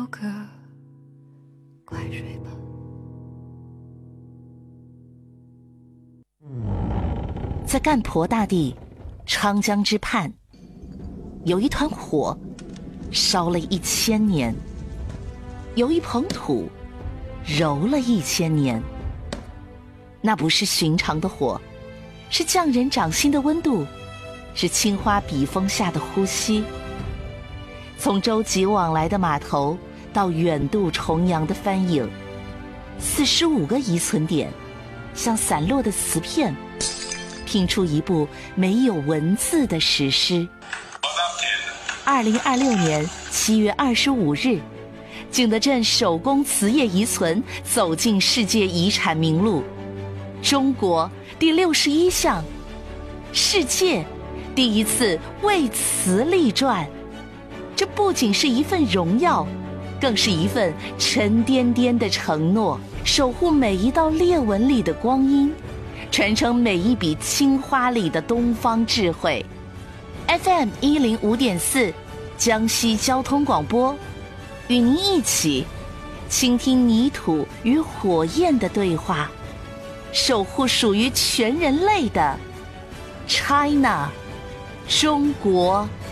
个快睡吧。 在干婆大地昌江之畔，有一团火烧了1000年，有一捧土揉了1000年。那不是寻常的火，是匠人掌心的温度，是青花笔锋下的呼吸。从舟楫往来的码头到远渡重洋的帆影，45个遗存点像散落的瓷片，拼出一部没有文字的史诗。2026年7月25日，景德镇手工瓷业遗存走进世界遗产名录，中国第61项，世界第1次为瓷立传。这不仅是一份荣耀，更是一份沉甸甸的承诺，守护每一道裂纹里的光阴，传承每一笔青花里的东方智慧。FM 105.4江西交通广播，与您一起倾听泥土与火焰的对话，守护属于全人类的 China 中国。